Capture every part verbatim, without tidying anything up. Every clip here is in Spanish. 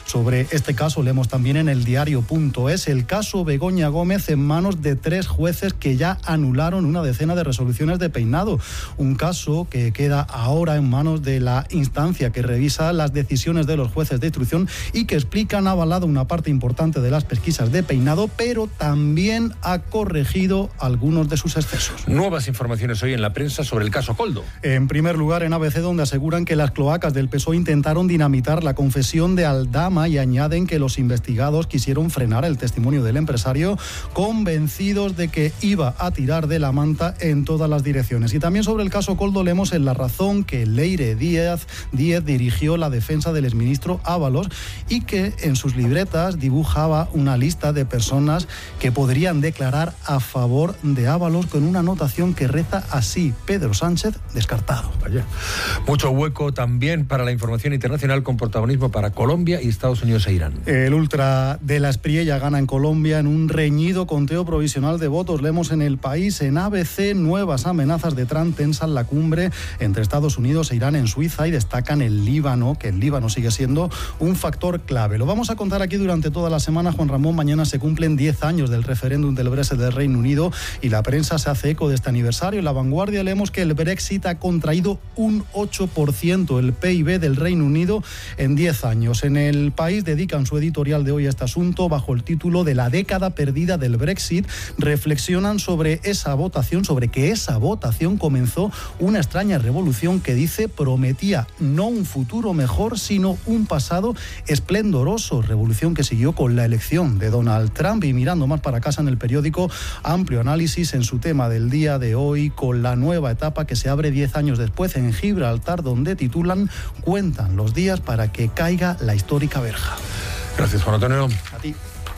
Sobre este caso leemos también en el diario punto es el caso Begoña Gómez en manos de tres jueces que ya anularon una decena de resoluciones de peinado. Un caso que queda ahora en manos de la instancia que revisa las decisiones de los jueces de instrucción y que explican ha avalado una parte importante de las pesquisas de peinado, pero también ha corregido algunos de sus excesos. Nuevas informaciones hoy en la prensa sobre el caso Koldo. En primer lugar, en A B C, donde aseguran que las cloacas del P S O E intentaron dinamitar la confesión de Aldama y añaden que los investigados quisieron frenar el testimonio del empresario, convencidos de que iba a tirar de la manta en todas las direcciones. Y también sobre el caso Koldo leemos en La Razón que Leire Díaz, Díaz dirigió la defensa del exministro Ábalos y que en sus libretas dibujaba una lista de personas que podrían declarar a favor de Ábalos con una anotación que reza así: Pedro Sánchez descartado. Vaya. Mucho hueco también para la información internacional con protagonismo para Colombia y Estados Unidos e Irán. El ultra de la Espriella gana en Colombia en un reñido conteo provisional de votos. Leemos en El País, en A B C, nuevas amenazas de Trump tensan la cumbre entre Estados Unidos e Irán en Suiza y destacan el Líbano, que el Líbano sigue siendo un factor clave. Lo vamos a contar aquí durante toda la semana, Juan Ramón. Mañana se cumplen diez años del referéndum del Brexit del Reino Unido y la prensa se hace eco de este aniversario. En La Vanguardia leemos que el Brexit ha contraído un ocho por ciento el P I B del Reino Unido en diez años. En El País dedican su editorial de hoy a este asunto bajo el título de La década perdida del Brexit. Reflexionan sobre esa votación, sobre que esa votación comenzó una extraña revolución que dice prometía no un futuro mejor, sino un pasado esplendoroso. Revolución que siguió con la elección de Donald Trump. Y mirando más para casa en el periódico, amplio análisis en su tema del día de hoy con la nueva etapa que se abre diez años después en Gibraltar, donde titulan Cuentan los días para que caiga la histórica verja. Gracias, Juan Antonio. A ti.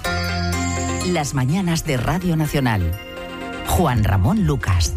Las mañanas de Radio Nacional. Juan Ramón Lucas.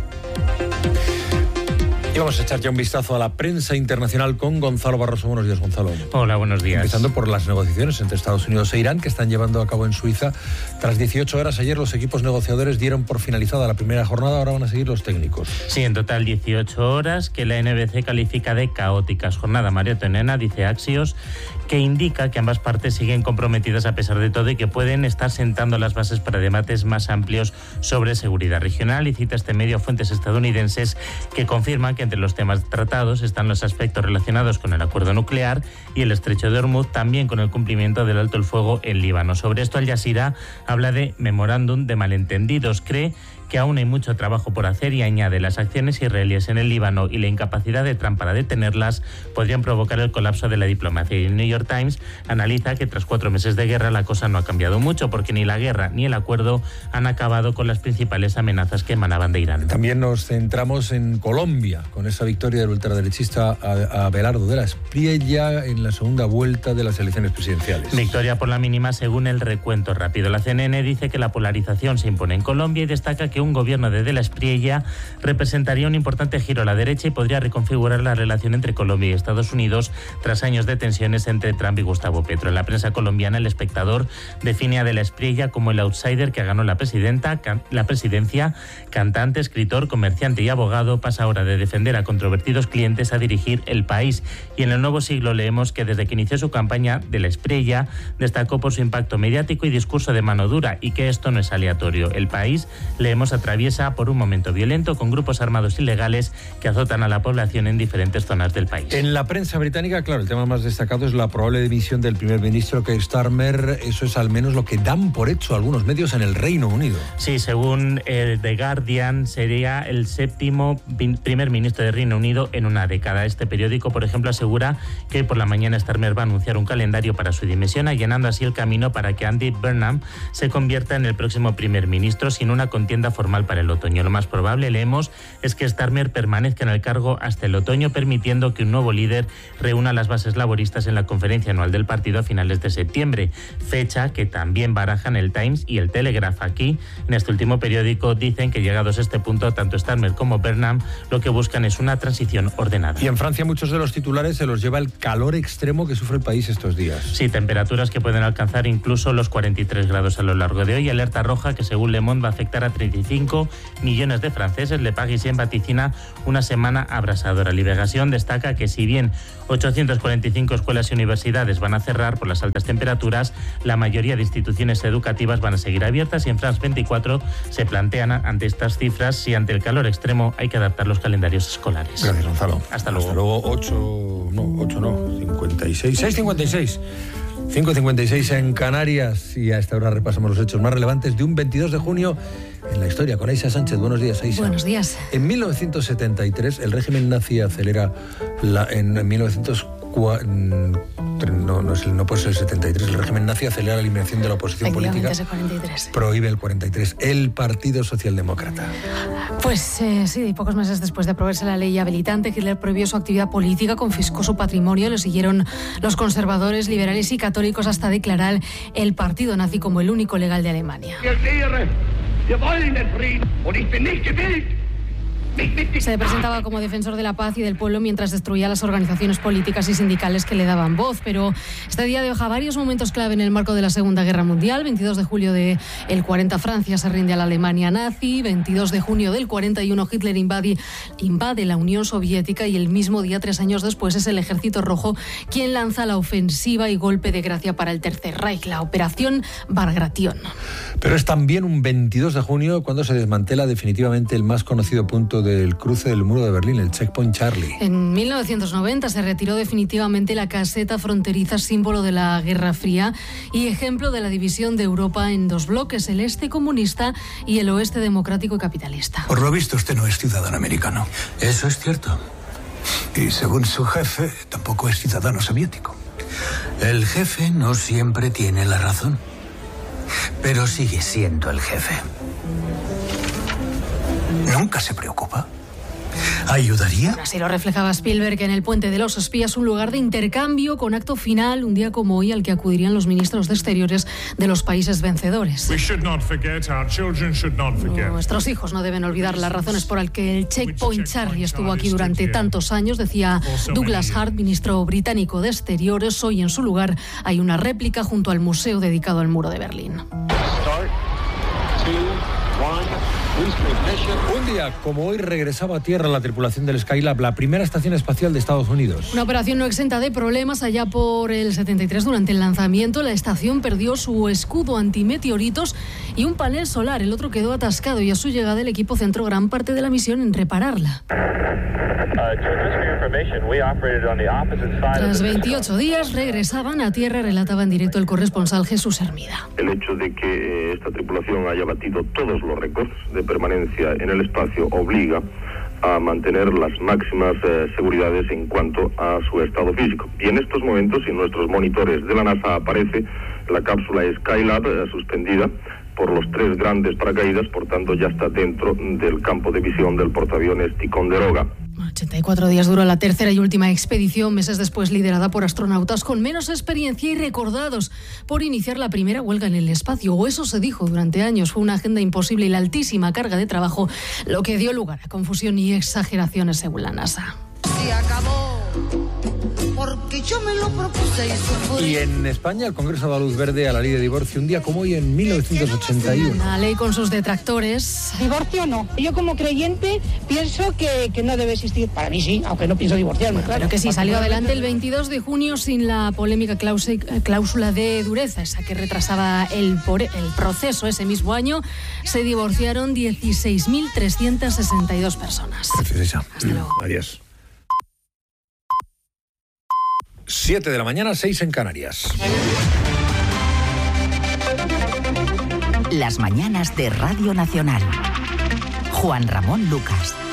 Y vamos a echar ya un vistazo a la prensa internacional con Gonzalo Barroso. Buenos días, Gonzalo. Hola, buenos días. Empezando por las negociaciones entre Estados Unidos e Irán que están llevando a cabo en Suiza. Tras dieciocho horas ayer, los equipos negociadores dieron por finalizada la primera jornada. Ahora van a seguir los técnicos. Sí, en total dieciocho horas que la N B C califica de caóticas. Jornada María Tonena, dice Axios, que indica que ambas partes siguen comprometidas a pesar de todo y que pueden estar sentando las bases para debates más amplios sobre seguridad regional. Y cita este medio fuentes estadounidenses que confirman que entre los temas tratados están los aspectos relacionados con el acuerdo nuclear y el estrecho de Hormuz, también con el cumplimiento del alto el fuego en Líbano. Sobre esto, Al Jazeera habla de memorándum de malentendidos. Cree que aún hay mucho trabajo por hacer y añade las acciones israelíes en el Líbano y la incapacidad de Trump para detenerlas podrían provocar el colapso de la diplomacia. Y el New York Times analiza que tras cuatro meses de guerra la cosa no ha cambiado mucho porque ni la guerra ni el acuerdo han acabado con las principales amenazas que emanaban de Irán. También nos centramos en Colombia con esa victoria del ultraderechista Abelardo de la Espriella en la segunda vuelta de las elecciones presidenciales. Victoria por la mínima según el recuento rápido. La C N N dice que la polarización se impone en Colombia y destaca que un gobierno de De la Espriella representaría un importante giro a la derecha y podría reconfigurar la relación entre Colombia y Estados Unidos tras años de tensiones entre Trump y Gustavo Petro. En la prensa colombiana, El Espectador define a De la Espriella como el outsider que ganó la, presidenta, la presidencia. Cantante, escritor, comerciante y abogado, pasa ahora de defender a controvertidos clientes a dirigir el país. Y en El Nuevo Siglo leemos que desde que inició su campaña, De la Espriella destacó por su impacto mediático y discurso de mano dura y que esto no es aleatorio. El país, leemos, atraviesa por un momento violento con grupos armados ilegales que azotan a la población en diferentes zonas del país. En la prensa británica, claro, el tema más destacado es la probable dimisión del primer ministro Keir Starmer. Eso es al menos lo que dan por hecho algunos medios en el Reino Unido. Sí, según el The Guardian, sería el séptimo primer ministro del Reino Unido en una década. Este periódico, por ejemplo, asegura que hoy por la mañana Starmer va a anunciar un calendario para su dimisión, allanando así el camino para que Andy Burnham se convierta en el próximo primer ministro sin una contienda formal para el otoño. Lo más probable, leemos, es que Starmer permanezca en el cargo hasta el otoño, permitiendo que un nuevo líder reúna las bases laboristas en la conferencia anual del partido a finales de septiembre, fecha que también barajan el Times y el Telegraph. Aquí, en este último periódico, dicen que llegados a este punto, tanto Starmer como Burnham lo que buscan es una transición ordenada. Y en Francia muchos de los titulares se los lleva el calor extremo que sufre el país estos días. Sí, temperaturas que pueden alcanzar incluso los cuarenta y tres grados a lo largo de hoy. Alerta roja que según Le Monde va a afectar a treinta y veinticinco millones de franceses. Le Parisien vaticina una semana abrasadora. Liberación destaca que si bien ochocientas cuarenta y cinco escuelas y universidades van a cerrar por las altas temperaturas, la mayoría de instituciones educativas van a seguir abiertas, y en France veinticuatro se plantean ante estas cifras si ante el calor extremo hay que adaptar los calendarios escolares. Gracias, Gonzalo. Hasta luego. Hasta luego, ocho, no, ocho no, cincuenta y seis, seis cincuenta y seis. cinco cincuenta y seis en Canarias, y a esta hora repasamos los hechos más relevantes de un veintidós de junio en la historia con Aisha Sánchez. Buenos días, Aisha. Buenos días. En mil novecientos setenta y tres el régimen nazi acelera la, en mil novecientos cuatro, no, no, es el, no puede ser el setenta y tres, el régimen nazi acelera la eliminación de la oposición política. Es el cuarenta y tres. Prohíbe el cuarenta y tres, el Partido Socialdemócrata. Pues eh, sí, pocos meses después de aprobarse la ley habilitante, Hitler prohibió su actividad política, confiscó su patrimonio, lo siguieron los conservadores, liberales y católicos hasta declarar el partido nazi como el único legal de Alemania. Se presentaba como defensor de la paz y del pueblo mientras destruía las organizaciones políticas y sindicales que le daban voz, pero este día deja varios momentos clave en el marco de la Segunda Guerra Mundial. veintidós de julio del cuarenta, Francia se rinde a la Alemania nazi. veintidós de junio del cuarenta y uno, Hitler invade, invade la Unión Soviética, y el mismo día, tres años después, es el Ejército Rojo quien lanza la ofensiva y golpe de gracia para el Tercer Reich, la Operación Bagration. Pero es también un veintidós de junio cuando se desmantela definitivamente el más conocido punto del cruce del muro de Berlín, el Checkpoint Charlie. En mil novecientos noventa se retiró definitivamente la caseta fronteriza, símbolo de la Guerra Fría y ejemplo de la división de Europa en dos bloques, el este comunista y el oeste democrático y capitalista. Por lo visto, usted no es ciudadano americano. Eso es cierto. Y según su jefe, tampoco es ciudadano soviético. El jefe no siempre tiene la razón, pero sigue siendo el jefe. Nunca se preocupa. ¿Ayudaría? Así lo reflejaba Spielberg en El Puente de los Espías, un lugar de intercambio con acto final, un día como hoy al que acudirían los ministros de Exteriores de los países vencedores. Nuestros hijos no deben olvidar las razones por las que el Checkpoint Charlie estuvo aquí durante tantos años, decía Douglas Hart, ministro británico de Exteriores. Hoy en su lugar hay una réplica junto al museo dedicado al muro de Berlín. Un día como hoy regresaba a tierra la tripulación del Skylab, la primera estación espacial de Estados Unidos. Una operación no exenta de problemas. Allá por el setenta y tres, durante el lanzamiento, la estación perdió su escudo antimeteoritos y un panel solar. El otro quedó atascado y a su llegada el equipo centró gran parte de la misión en repararla. Tras veintiocho días regresaban a tierra, relataba en directo el corresponsal Jesús Hermida. El hecho de que esta tripulación haya batido todos los récords de permanencia en el espacio obliga a mantener las máximas eh, seguridades en cuanto a su estado físico. Y en estos momentos, en nuestros monitores de la NASA, aparece la cápsula Skylab eh, suspendida por los tres grandes paracaídas, por tanto ya está dentro del campo de visión del portaaviones Ticonderoga. ochenta y cuatro días duró la tercera y última expedición, meses después liderada por astronautas con menos experiencia y recordados por iniciar la primera huelga en el espacio, o eso se dijo durante años. Fue una agenda imposible y la altísima carga de trabajo lo que dio lugar a confusión y exageraciones según la NASA. Se acabó, porque yo me lo propuse y fue... Y en España el Congreso da luz verde a la ley de divorcio un día como hoy en mil novecientos ochenta y uno. Una ley con sus detractores. Divorcio no. Yo como creyente pienso que, que no debe existir. Para mí sí, aunque no pienso divorciarme, claro. Pero que sí, salió adelante el veintidós de junio sin la polémica cláusula de dureza, esa que retrasaba el, el proceso. Ese mismo año se divorciaron dieciséis mil trescientas sesenta y dos personas. Gracias, Hasta luego. Adiós. siete de la mañana, seis en Canarias. Las mañanas de Radio Nacional. Juan Ramón Lucas.